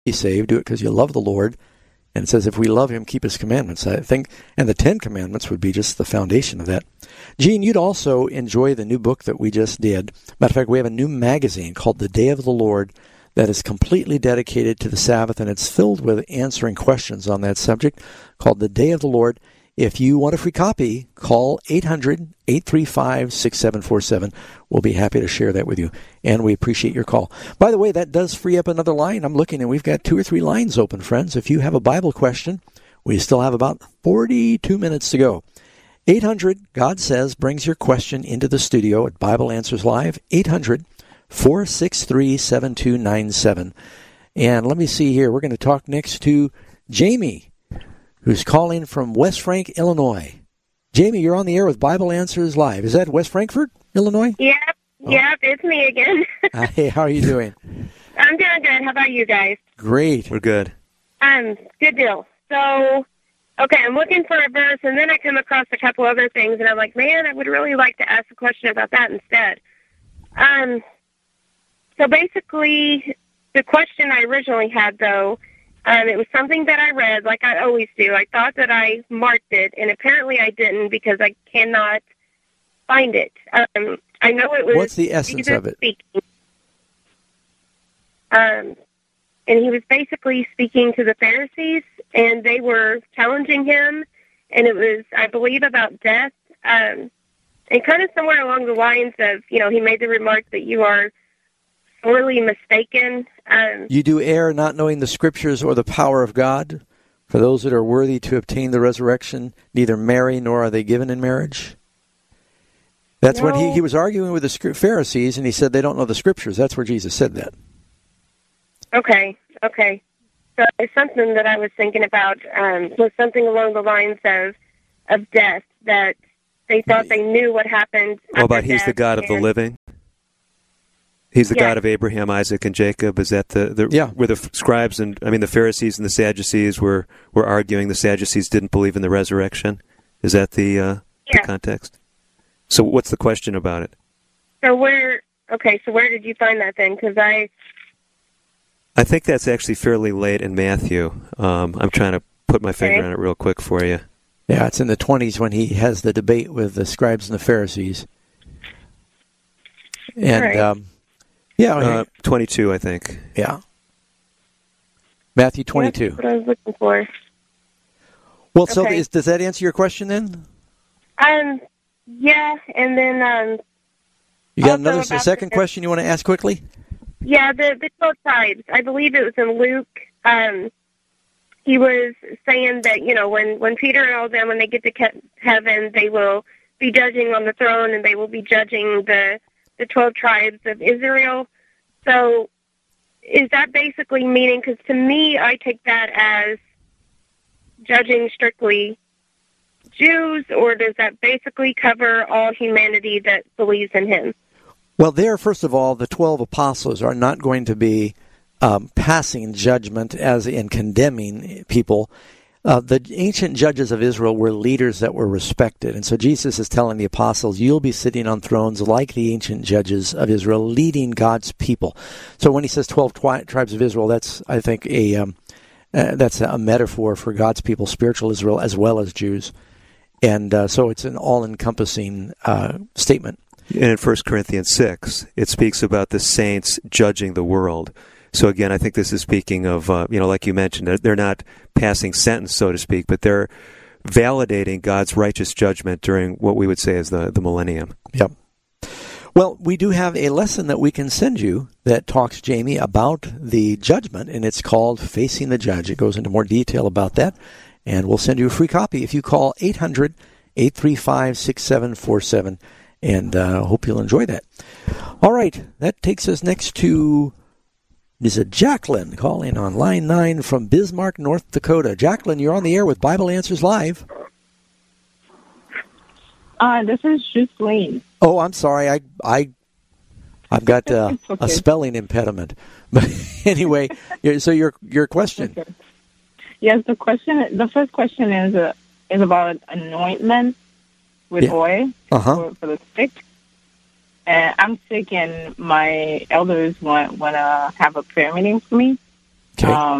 be saved. Do it because you love the Lord. And it says if we love him, keep his commandments. I think, and the 10 Commandments would be just the foundation of that. Gene, you'd also enjoy the new book that we just did. Matter of fact, we have a new magazine called The Day of the Lord that is completely dedicated to the Sabbath, and it's filled with answering questions on that subject, called The Day of the Lord. If you want a free copy, call 800-835-6747. We'll be happy to share that with you, and we appreciate your call. By the way, that does free up another line. I'm looking, and we've got 2 or 3 lines open, friends. If you have a Bible question, we still have about 42 minutes to go. 800, God Says, brings your question into the studio at Bible Answers Live, 800-463-7297. And let me see here. We're going to talk next to Jamie, who's calling from West Frank, Illinois. Jamie, you're on the air with Bible Answers Live. Is that West Frankfort, Illinois? Yep, it's me again. Hey, how are you doing? I'm doing good. How about you guys? Great. We're good. Good deal. So, okay, I'm looking for a verse, and then I come across a couple other things, and I'm like, man, I would really like to ask a question about that instead. So basically, the question I originally had, though, it was something that I read, like I always do. I thought that I marked it, and apparently I didn't because I cannot find it. I know it was... What's the essence Jesus of it? speaking. And he was basically speaking to the Pharisees, and they were challenging him, and it was, I believe, about death, and kind of somewhere along the lines of, he made the remark that you are sorely mistaken. You do err not knowing the Scriptures or the power of God. For those that are worthy to obtain the resurrection, neither marry nor are they given in marriage. That's when he was arguing with the Pharisees, and he said they don't know the Scriptures. That's where Jesus said that. Okay. So it's something that I was thinking about was something along the lines of death, that they thought they knew what happened. Well, about he's the God of the living? He's the God of Abraham, Isaac, and Jacob. Is that where the scribes the Pharisees and the Sadducees were arguing? The Sadducees didn't believe in the resurrection. Is that the context? So what's the question about it? So where did you find that then? Because I think that's actually fairly late in Matthew. I'm trying to put my finger on it real quick for you. Yeah, it's in the 20s when he has the debate with the scribes and the Pharisees. And 22, I think. Yeah. Matthew 22. That's what I was looking for. Well, so does that answer your question then? Yeah, and then you got a second question you want to ask quickly? Yeah, the 12 tribes. I believe it was in Luke. He was saying that, when Peter and all them, when they get to heaven, they will be judging on the throne, and they will be judging the 12 tribes of Israel. So is that basically meaning, because to me, I take that as judging strictly Jews, or does that basically cover all humanity that believes in him? Well, first of all, the 12 apostles are not going to be passing judgment as in condemning people. The ancient judges of Israel were leaders that were respected. And so Jesus is telling the apostles, you'll be sitting on thrones like the ancient judges of Israel, leading God's people. So when he says 12 tribes of Israel, that's, I think, that's a metaphor for God's people, spiritual Israel, as well as Jews. And so it's an all-encompassing statement. And in 1 Corinthians 6, it speaks about the saints judging the world. So again, I think this is speaking of, like you mentioned, they're not passing sentence, so to speak, but they're validating God's righteous judgment during what we would say is the millennium. Yep. Well, we do have a lesson that we can send you that talks, Jamie, about the judgment, and it's called Facing the Judge. It goes into more detail about that, and we'll send you a free copy if you call 800-835-6747, and hope you'll enjoy that. All right, that takes us next to... This is Jacqueline calling on line 9 from Bismarck, North Dakota. Jacqueline, you're on the air with Bible Answers Live. This is Justine. Oh, I'm sorry. I've got a spelling impediment. But anyway, so your question. Okay. Yes, the first question is about anointment with oil for the sick. I'm sick, and my elders want to have a prayer meeting for me. Okay.